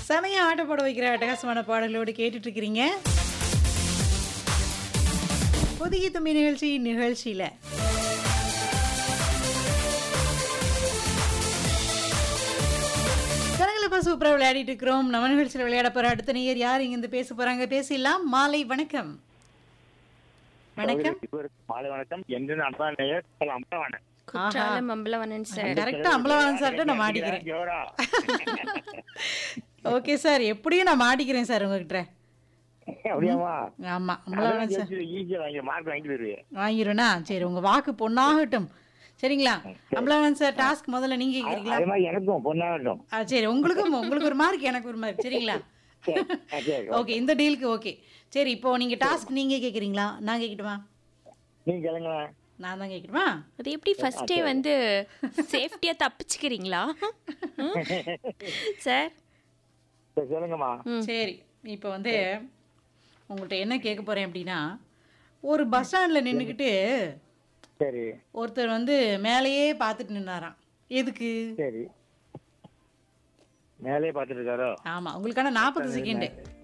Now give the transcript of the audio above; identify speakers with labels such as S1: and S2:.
S1: செமையா ஆட்ட போட வைக்கிற அட்டகாசமான பாடல்களோடு கேட்டுட்டு இருக்கிறீங்க. புதிய தும்பி நிகழ்ச்சியில கரங்களப்பா சூப்பரா விளையாடிட்டு இருக்கிறோம். நம்ம நிகழ்ச்சியில் விளையாட போற அடுத்த நேயர் யார் இங்கிருந்து பேச போறாங்க? பேசலாம். மாலை வணக்கம். வணக்கம்.
S2: மாலை வணக்கம். என்று நான் நேயர் அம்பலவாணன்.
S3: குற்றாலம் அம்பலவாணன் சார்.
S1: கரெக்டா அம்பலவாணன் சார்ட்ட நான் மாட்டிக்கிறேன். ஓகே சார், எப்படியும் நான் மாட்டிக்கிறேன் சார் உங்ககிட்ட. ஆமா, அம்பலவாணன் சார் வாங்கிருவேனா? சரி, உங்க வாக்கு பொண்ணாகட்டும். சரிங்களா? அம்பலவாணன் சார், டாஸ்க் முதல்ல நீங்க கேக்குறீங்களா?
S2: எனக்கும் பொண்ணாகட்டும்.
S1: சரி, உங்களுக்கு ஒரு மார்க், எனக்கு ஒரு மார்க். சரிங்களா? ஓகே, இந்த டீலுக்கு ஓகே. சரி, இப்போ நீங்க டாஸ்க் நீங்க கேக்குறீங்களா, நான் கேக்கட்டுமா?
S2: நீங்க கேளுங்க.
S1: நான் தான் கேக்கட்டுமா?
S3: அது எப்படி ஃபர்ஸ்டே வந்து சேஃப்டியா தப்பிச்சுக்கிறீங்களா சார்?
S2: சொல்லுங்கம்மா.
S1: சரி, இப்போ வந்து உங்கள்கிட்ட என்ன கேட்க போறேன் அப்படின்னா, ஒரு பஸ் ஸ்டாண்ட்ல நின்றுக்கிட்டு
S2: சரி
S1: ஒருத்தர் வந்து மேலேயே பார்த்துட்டு நின்னாராம். எதுக்கு?
S2: சரி, மேலே பார்த்துட்டு இருக்காரோ?
S1: ஆமா, உங்களுக்கான 40 செகண்ட்.